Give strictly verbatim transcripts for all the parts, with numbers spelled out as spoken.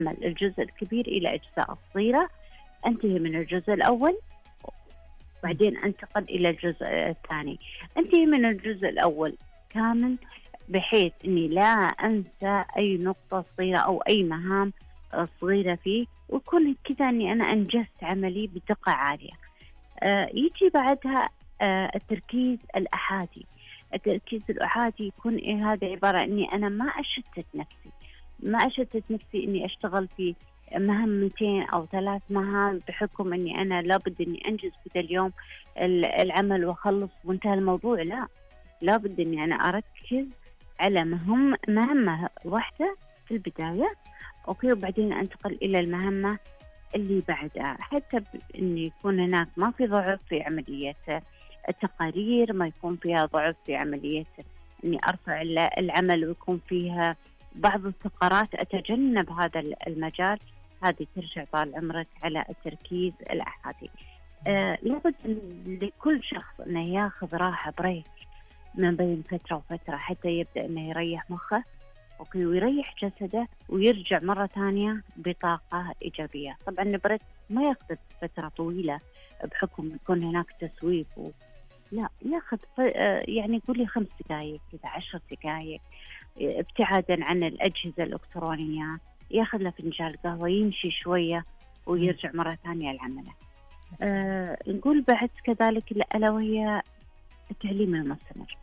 الجزء الكبير إلى أجزاء صغيرة، أنتهي من الجزء الأول بعدين أنتقل إلى الجزء الثاني. أنتهي من الجزء الأول كامل بحيث أني لا أنسى أي نقطة صغيرة أو أي مهام صغيرة فيه، ويكون كذا أني أنا أنجزت عملي بدقة عالية. آه يجي بعدها آه التركيز الأحادي. التركيز الأحادي يكون هذا عبارة أني أنا ما أشتت نفسي ما أشتت نفسي أني أشتغل في مهمتين أو ثلاث مهام بحكم أني أنا لابد أني أنجز كذا اليوم العمل وأخلص وانتهى الموضوع. لا، لابد أني أنا أركز على مهم مهمة واحدة في البداية، أوكي، وبعدين أنتقل إلى المهمة اللي بعدها، حتى أن يكون هناك ما في ضعف في عملية التقارير، ما يكون فيها ضعف في عملية أني أرفع العمل ويكون فيها بعض الثغرات أتجنب هذا المجال. هذه ترجع طال عمرك على التركيز الأحادي. آه لابد لكل شخص أنه ياخذ راحة بريك من بين فترة وفترة حتى يبدأ أنه يريح مخه، أوكي، ويريح جسده ويرجع مرة ثانية بطاقة إيجابية. طبعا البريك ما ياخذ فترة طويلة بحكم يكون هناك تسويف و... لا، ياخذ ف... يعني قولي خمس دقائق كذا، عشر دقائق، ابتعادا عن الأجهزة الإلكترونية، ياخذ له فنجان قهوة، يمشي شوية ويرجع مرة ثانية لعمله. آه نقول بعد كذلك ألا وهي التعليم المستمر،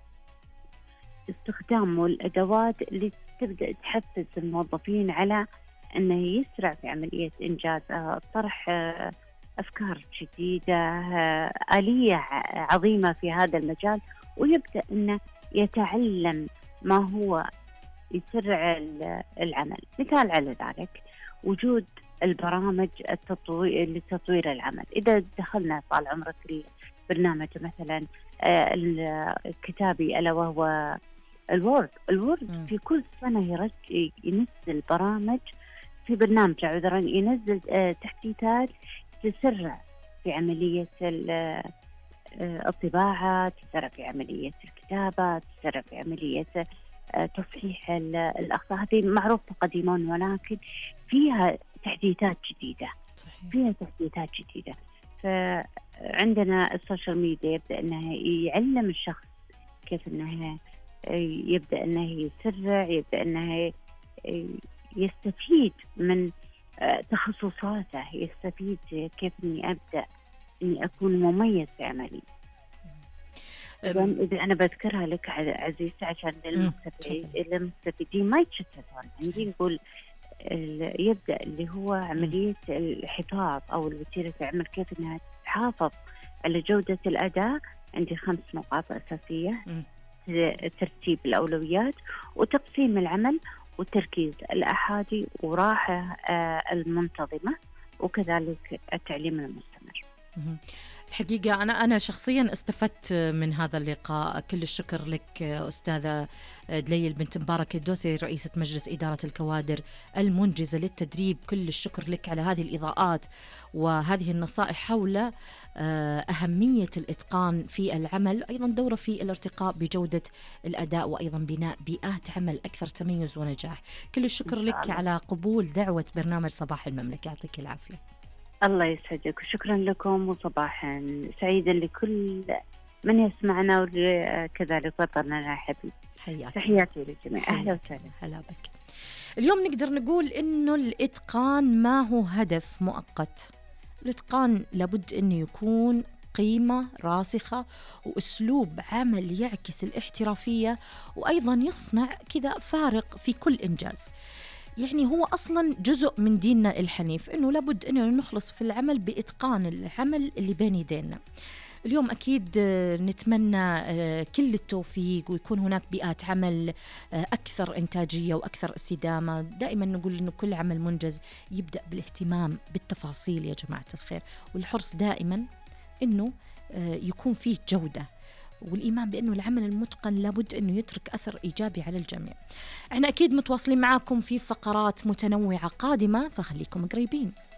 استخدام الأدوات اللي تبدأ تحفز الموظفين على أنه يسرع في عملية إنجاز، آه طرح آه أفكار جديدة، آه آلية عظيمة في هذا المجال، ويبدأ أنه يتعلم ما هو يسرع العمل. مثال على ذلك وجود البرامج التطوير لتطوير العمل. إذا دخلنا طال عمرك البرنامج مثلا الكتابي ألا وهو الوورد الوورد في كل سنة ينزل برامج في برنامج عذرا ينزل تحديثات تسرع في عملية الطباعة، تسرع في عملية الكتابة، تسرع في عملية تصحيح الأخطاء. هذه معروفة قديما ولكن فيها تحديثات جديدة. صحيح. فيها تحديثات جديدة. فعندنا السوشيال ميديا يبدأ أنه يعلم الشخص كيف أنه يبدأ أنه يسرع، يبدأ أنه يستفيد من تخصصاته، يستفيد كيف أني أبدأ أني أكون مميز في عملي. إذا أنا بذكرها لك عزيزتي عشان المستفيدين ما يتشتتون، عندي نقول يبدأ اللي هو عملية الحفاظ أو الوتيرة العمل، كيف أنها تحافظ على جودة الأداء. عندي خمس نقاط أساسية: ترتيب الأولويات، وتقسيم العمل، والتركيز الأحادي، وراحة المنتظمة، وكذلك التعليم المستمر. الحقيقة أنا أنا شخصياً استفدت من هذا اللقاء. كل الشكر لك أستاذة دليل بنت مبارك الدوسري، رئيسة مجلس إدارة الكوادر المنجزة للتدريب. كل الشكر لك على هذه الإضاءات وهذه النصائح حول أهمية الإتقان في العمل، أيضاً دوره في الارتقاء بجودة الأداء، وأيضاً بناء بيئات عمل أكثر تميز ونجاح. كل الشكر لك على قبول دعوة برنامج صباح المملكة. يعطيك العافية. الله يسعدك، وشكرا لكم، وصباحا سعيدا لكل من يسمعنا وكذلك وطننا الحبيب. حياك. تحياتي للجميع. أهلا وسهلا. هلا بك. اليوم نقدر نقول إنه الإتقان ما هو هدف مؤقت. الإتقان لابد إنه يكون قيمة راسخة وأسلوب عمل يعكس الاحترافية، وأيضا يصنع كذا فارق في كل إنجاز. يعني هو أصلا جزء من ديننا الحنيف، إنه لابد إنه نخلص في العمل بإتقان العمل اللي بين يدينا. اليوم أكيد نتمنى كل التوفيق، ويكون هناك بيئات عمل أكثر إنتاجية وأكثر استدامة. دائما نقول إنه كل عمل منجز يبدأ بالاهتمام بالتفاصيل يا جماعة الخير، والحرص دائما إنه يكون فيه جودة، والإيمان بأنه العمل المتقن لابد أنه يترك أثر إيجابي على الجميع. احنا أكيد متواصلين معاكم في فقرات متنوعة قادمة، فخليكم قريبين.